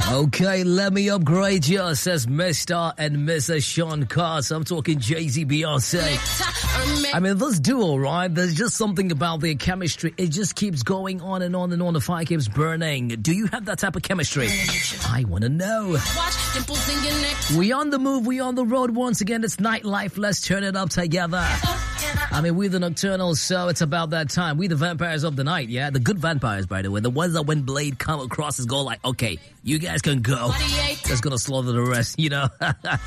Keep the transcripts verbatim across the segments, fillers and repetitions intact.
Okay, let me upgrade you, says Mister and Missus Sean Carter. I'm talking Jay-Z, Beyonce. I mean, this duo, right? There's just something about their chemistry. It just keeps going on and on and on. The fire keeps burning. Do you have that type of chemistry? I want to know. We on the move. We on the road once again. It's nightlife. Let's turn it up together. I mean, we the Nocturnals, so it's about that time. We the vampires of the night, yeah? The good vampires, by the way. The ones that when Blade come across his goal like, okay, you guys can go. Just gonna slaughter the rest, you know?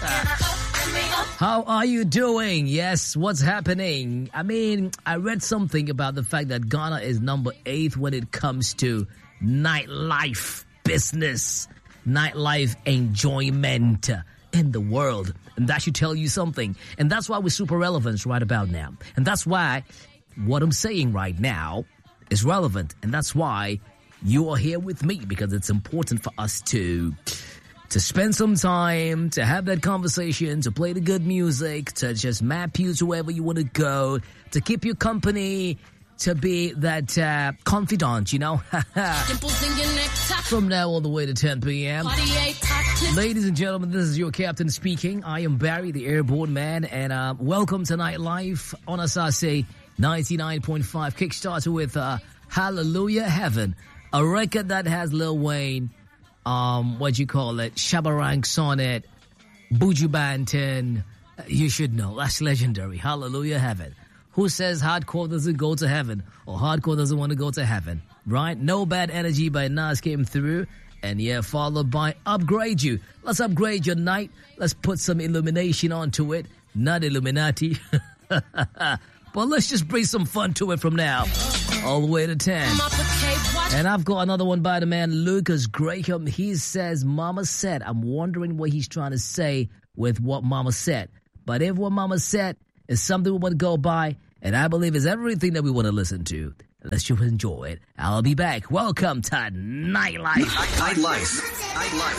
How are you doing? Yes, what's happening? I mean, I read something about the fact that Ghana is number eight when it comes to nightlife business, nightlife enjoyment in the world. And that should tell you something. And that's why we're super relevant right about now. And that's why what I'm saying right now is relevant. And that's why you are here with me, because it's important for us to to spend some time, to have that conversation, to play the good music, to just map you to wherever you want to go, to keep you company, to be that uh, confidant, you know. From now all the way to ten p.m. Ladies and gentlemen, this is your captain speaking. I am Barry, the airborne man, and uh, welcome to Nightlife on Asase ninety-nine point five. Kickstarter with uh, Hallelujah Heaven, a record that has Lil Wayne, um, what you call it, Shabba Ranks on it, Buju Banton. You should know, that's legendary. Hallelujah Heaven. Who says hardcore doesn't go to heaven, or hardcore doesn't want to go to heaven, right? No Bad Energy by Nas came through. And yeah, followed by Upgrade You. Let's upgrade your night. Let's put some illumination onto it. Not Illuminati. But let's just bring some fun to it from now all the way to ten. And I've got another one by the man Lucas Graham. He says, Mama said. I'm wondering what he's trying to say with what Mama said. But if what Mama said is something we want to go by, and I believe is everything that we want to listen to, let's just enjoy it. I'll be back. Welcome to Nightlife. Nightlife. Nightlife.